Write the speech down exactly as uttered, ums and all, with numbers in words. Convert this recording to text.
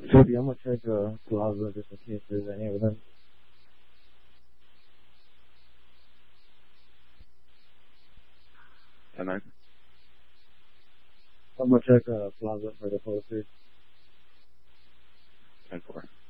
Jody, I'm gonna check uh, Plaza just in case there's any evidence. And then I'm gonna check uh, Plaza for the posters. ten four.